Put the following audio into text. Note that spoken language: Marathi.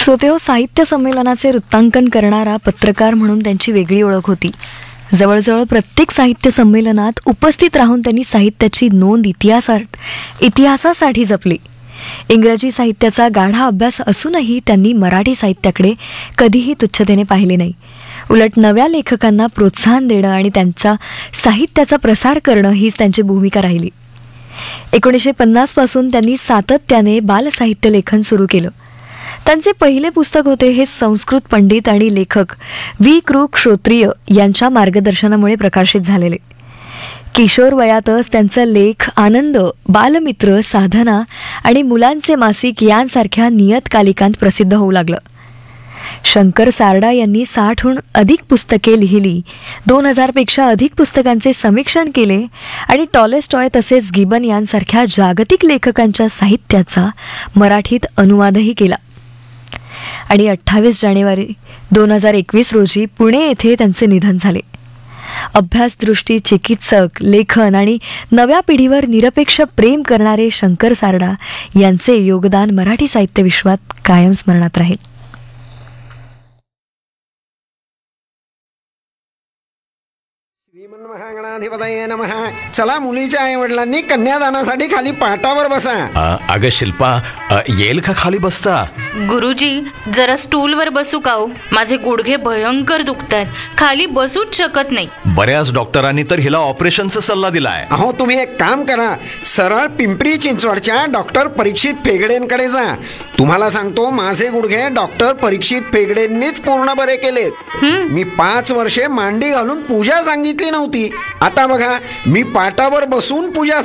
श्रोतेहो, साहित्य संमेलनाचे वृत्तांकन करणारा पत्रकार म्हणून त्यांची वेगळी ओळख होती. जवळजवळ प्रत्येक साहित्य संमेलनात उपस्थित राहून त्यांनी साहित्याची नोंद इतिहासासाठी जपली. इंग्रजी साहित्याचा गाढा अभ्यास असूनही त्यांनी मराठी साहित्याकडे कधीही तुच्छतेने पाहिले नाही. उलट नव्या लेखकांना प्रोत्साहन देणं आणि त्यांचा साहित्याचा प्रसार करणं हीच त्यांची भूमिका राहिली. 1950 पासून त्यांनी सातत्याने बालसाहित्य लेखन सुरू केलं. त्यांचे पहिले पुस्तक होते हे संस्कृत पंडित आणि लेखक वी. कृ. श्रोत्रिय यांच्या मार्गदर्शनामुळे प्रकाशित झालेले. किशोर वयातच त्यांचा लेख आनंद, बालमित्र, साधना आणि मुलांचे मासिक यांसारख्या नियतकालिकांत प्रसिद्ध होऊ लागलं. शंकर सारडा यांनी 60हून अधिक पुस्तके लिहिली, 2000 पेक्षा अधिक पुस्तकांचे समीक्षण केले आणि टॉलेस्टॉय तसेच गिबन यांसारख्या जागतिक लेखकांच्या साहित्याचा मराठीत अनुवादही केला. आणि 28 जानेवारी 2021 रोजी पुणे येथे त्यांचे निधन झाले. अभ्यासदृष्टी, चिकित्सक, लेखन आणि नव्या पिढीवर निरपेक्ष प्रेम करणारे शंकर सारडा यांचे योगदान मराठी साहित्य विश्वात कायम स्मरणात राहील. श्रीमन्महागणाधिपतये नमः. चला, मुलीच्या आई वडिलांनी कन्यादानासाठी खाली पाटावर बसा. अगं शिल्पा, येईल का खाली बसता? गुरुजी, जरा स्टूलवर बसू का हो? माझे गुडघे भयंकर दुखतात, खाली बसूच शकत नाही. बऱ्याच डॉक्टरांनी तर हिला ऑपरेशनचा सल्ला दिलाय. अहो, तुम्ही एक काम करा, सरळ पिंपरी चिंचवडच्या डॉक्टर परीक्षित फेगडेंकडे जा. तुम्हाला सांगतो, माझे गुडघे डॉक्टर परीक्षित फेगडेंनीच पूर्ण बरे केलेत. मी 5 वर्षे मांडी घालून पूजा सांगितली नव्हती. आता बघा, मी पाटावर बसून पूजा